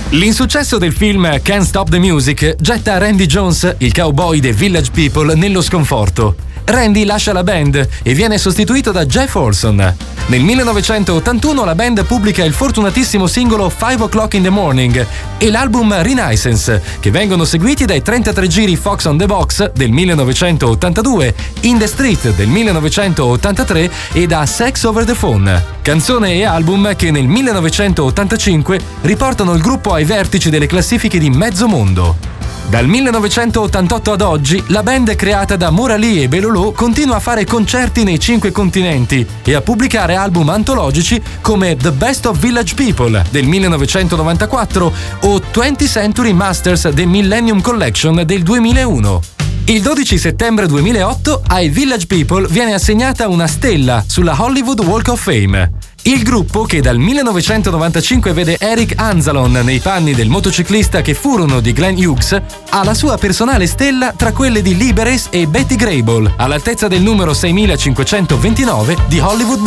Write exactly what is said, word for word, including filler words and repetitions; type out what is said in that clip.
L'insuccesso del film Can't Stop the Music getta Randy Jones, il cowboy dei Village People, nello sconforto. Randy lascia la band e viene sostituito da Jeff Orson. Nel millenovecentottantuno la band pubblica il fortunatissimo singolo Five O'Clock in the Morning e l'album Renaissance, che vengono seguiti dai trentatré giri Fox on the Box del millenovecentottantadue, In the Street del millenovecentottantatré e da Sex Over the Phone. Canzone e album che nel millenovecentottantacinque riportano il gruppo ai vertici delle classifiche di mezzo mondo. Dal millenovecentottantotto ad oggi, la band creata da Morali e Belolò continua a fare concerti nei cinque continenti e a pubblicare album antologici come The Best of Village People del millenovecentonovantaquattro o twentieth Century Masters The Millennium Collection del duemilauno. Il dodici settembre duemilaotto ai Village People viene assegnata una stella sulla Hollywood Walk of Fame. Il gruppo, che dal millenovecentonovantacinque vede Eric Anzalon nei panni del motociclista che furono di Glenn Hughes, ha la sua personale stella tra quelle di Lee Beres e Betty Grable, all'altezza del numero seimilacinquecentoventinove di Hollywood